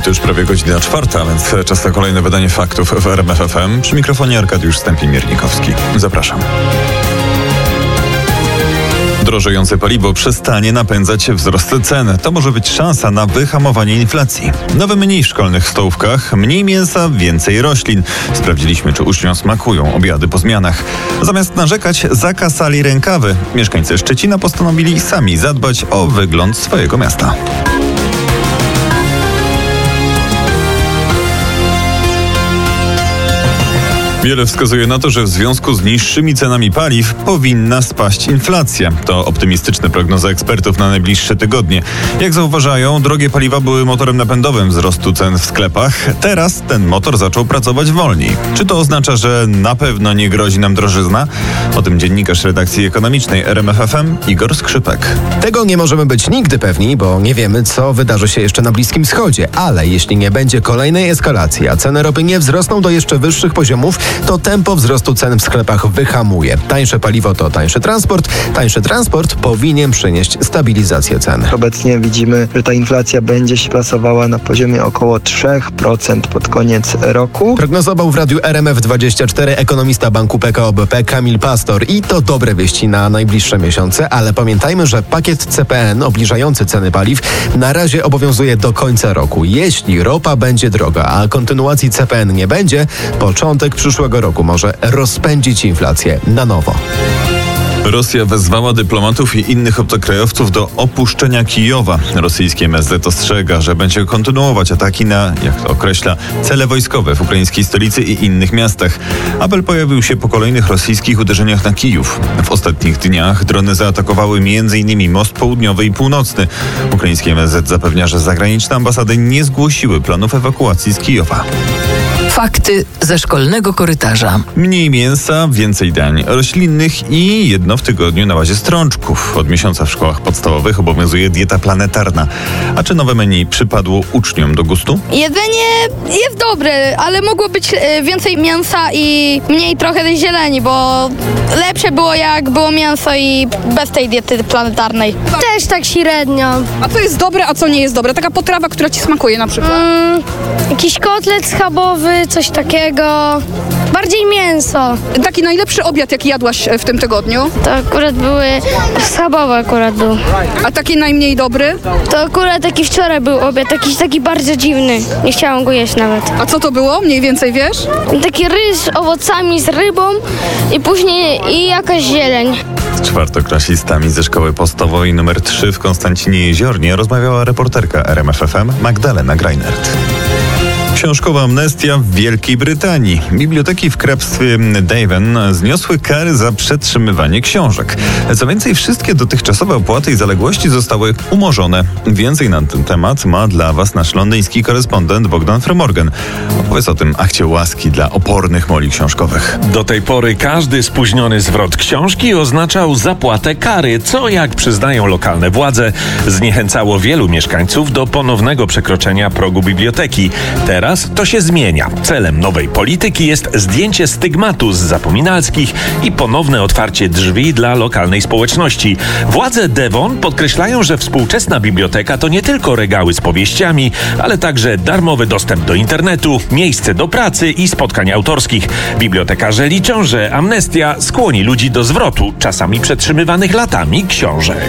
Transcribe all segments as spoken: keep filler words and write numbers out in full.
To już prawie godzina czwarta, więc czas na kolejne wydanie faktów w R M F F M. Przy mikrofonie Arkadiusz Stępień-Miernikowski. Zapraszam. Drożejące paliwo przestanie napędzać wzrost cen. To może być szansa na wyhamowanie inflacji. Nowe menu w szkolnych stołówkach, mniej mięsa, więcej roślin. Sprawdziliśmy, czy uczniom smakują obiady po zmianach. Zamiast narzekać, zakasali rękawy. Mieszkańcy Szczecina postanowili sami zadbać o wygląd swojego miasta. Wiele wskazuje na to, że w związku z niższymi cenami paliw powinna spaść inflacja. To optymistyczne prognozy ekspertów na najbliższe tygodnie. Jak zauważają, drogie paliwa były motorem napędowym wzrostu cen w sklepach. Teraz ten motor zaczął pracować wolniej. Czy to oznacza, że na pewno nie grozi nam drożyzna? O tym dziennikarz redakcji ekonomicznej R M F F M Igor Skrzypek. Tego nie możemy być nigdy pewni, bo nie wiemy, co wydarzy się jeszcze na Bliskim Wschodzie. Ale jeśli nie będzie kolejnej eskalacji, a ceny ropy nie wzrosną do jeszcze wyższych poziomów, to tempo wzrostu cen w sklepach wyhamuje. Tańsze paliwo to tańszy transport. Tańszy transport powinien przynieść stabilizację cen. Obecnie widzimy, że ta inflacja będzie się plasowała na poziomie około trzy procent pod koniec roku. Prognozował w radiu R M F dwadzieścia cztery ekonomista banku P K O B P Kamil Pastor. I to dobre wieści na najbliższe miesiące, ale pamiętajmy, że pakiet C P N obniżający ceny paliw na razie obowiązuje do końca roku. Jeśli ropa będzie droga, a kontynuacji C P N nie będzie, początek przyszłego roku może rozpędzić inflację na nowo. Rosja wezwała dyplomatów i innych obcokrajowców do opuszczenia Kijowa. Rosyjskie M S Z ostrzega, że będzie kontynuować ataki na, jak to określa, cele wojskowe w ukraińskiej stolicy i innych miastach. Apel pojawił się po kolejnych rosyjskich uderzeniach na Kijów. W ostatnich dniach drony zaatakowały między innymi most południowy i północny. Ukraińskie M S Z zapewnia, że zagraniczne ambasady nie zgłosiły planów ewakuacji z Kijowa. Fakty ze szkolnego korytarza. Mniej mięsa, więcej dań roślinnych i jedno w tygodniu na bazie strączków. Od miesiąca w szkołach podstawowych obowiązuje dieta planetarna. A czy nowe menu przypadło uczniom do gustu? Jedzenie jest dobre, ale mogło być więcej mięsa i mniej trochę zieleni, bo lepsze było jak było mięso i bez tej diety planetarnej. Też tak średnio. A co jest dobre, a co nie jest dobre? Taka potrawa, która ci smakuje na przykład? Mm, jakiś kotlet schabowy, coś takiego. Bardziej mięso. Taki najlepszy obiad, jaki jadłaś w tym tygodniu? To akurat były schabowe akurat był. A taki najmniej dobry? To akurat taki wczoraj był obiad, taki, taki bardzo dziwny. Nie chciałam go jeść nawet. A co to było? Mniej więcej wiesz? Taki ryż z owocami, z rybą i później i jakaś zieleń. Z czwartoklasistami ze szkoły podstawowej nr trzy w Konstancinie Jeziornie rozmawiała reporterka R M F F M Magdalena Greinert. Książkowa amnestia w Wielkiej Brytanii. Biblioteki w hrabstwie Devon zniosły kary za przetrzymywanie książek. Co więcej, wszystkie dotychczasowe opłaty i zaległości zostały umorzone. Więcej na ten temat ma dla Was nasz londyński korespondent Bogdan Frymorgan. Opowiedz o tym akcie łaski dla opornych moli książkowych. Do tej pory każdy spóźniony zwrot książki oznaczał zapłatę kary, co, jak przyznają lokalne władze, zniechęcało wielu mieszkańców do ponownego przekroczenia progu biblioteki. Teraz to się zmienia. Celem nowej polityki jest zdjęcie stygmatu z zapominalskich i ponowne otwarcie drzwi dla lokalnej społeczności. Władze Devon podkreślają, że współczesna biblioteka to nie tylko regały z powieściami, ale także darmowy dostęp do internetu, miejsce do pracy i spotkań autorskich. Bibliotekarze liczą, że amnestia skłoni ludzi do zwrotu czasami przetrzymywanych latami książek.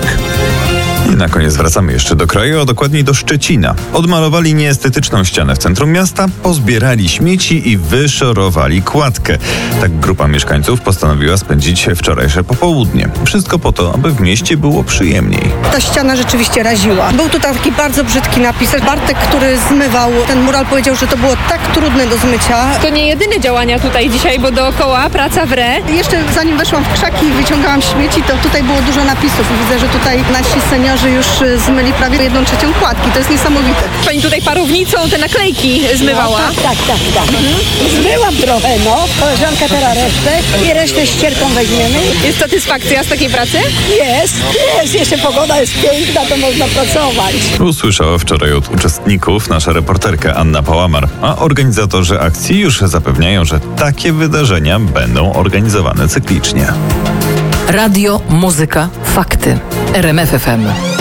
I na koniec wracamy jeszcze do kraju, a dokładniej do Szczecina. Odmalowali nieestetyczną ścianę w centrum miasta, pozbierali śmieci i wyszorowali kładkę. Tak grupa mieszkańców postanowiła spędzić wczorajsze popołudnie. Wszystko po to, aby w mieście było przyjemniej. Ta ściana rzeczywiście raziła. Był tu taki bardzo brzydki napis. Bartek, który zmywał ten mural, powiedział, że to było tak trudne do zmycia. To nie jedyne działania tutaj dzisiaj, bo dookoła praca w re. Jeszcze zanim weszłam w krzaki i wyciągałam śmieci, to tutaj było dużo napisów. Widzę, że tutaj nasi seniorzy już zmyli prawie jedną trzecią kładki. To jest niesamowite. Pani tutaj parownicą te naklejki zmywała. No, tak, tak, tak. tak. Mhm. Zmyłam trochę, no. Koleżanka teraz resztę i resztę ścierką weźmiemy. Jest satysfakcja z takiej pracy? Jest, jest. Jeszcze pogoda jest piękna, to można pracować. Usłyszała wczoraj od uczestników nasza reporterka Anna Pałamar, a organizatorzy akcji już zapewniają, że takie wydarzenia będą organizowane cyklicznie. Radio, muzyka, fakty. R M F F M.